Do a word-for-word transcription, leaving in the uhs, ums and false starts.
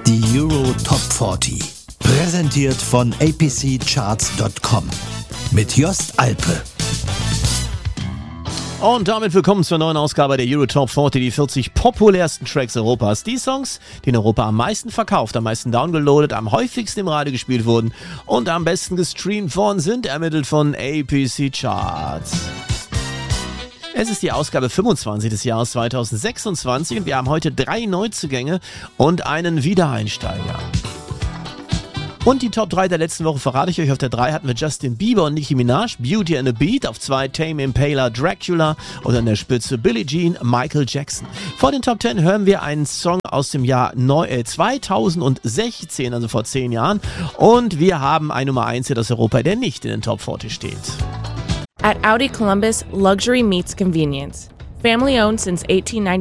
Die Euro Top vierzig. Präsentiert von a p c charts punkt com. Mit Jost Alpe. Und damit willkommen zur neuen Ausgabe der Euro Top vierzig, die vierzig populärsten Tracks Europas. Die Songs, die in Europa am meisten verkauft, am meisten downgeloadet, am häufigsten im Radio gespielt wurden und am besten gestreamt worden sind, ermittelt von A P C Charts. Es ist die Ausgabe fünfundzwanzig des Jahres zweitausendsechsundzwanzig und wir haben heute drei Neuzugänge und einen Wiedereinsteiger. Und die Top drei der letzten Woche verrate ich euch. Auf der drei hatten wir Justin Bieber und Nicki Minaj, Beauty and the Beat. Auf zwei Tame Impala, Dracula. Und an der Spitze Billie Jean, Michael Jackson. Vor den Top zehn hören wir einen Song aus dem Jahr zweitausendsechzehn, also vor zehn Jahren. Und wir haben ein Nummer eins hier aus Europa, der nicht in den Top vierzig steht. At Audi Columbus, luxury meets convenience. Family owned since eighteen ninety.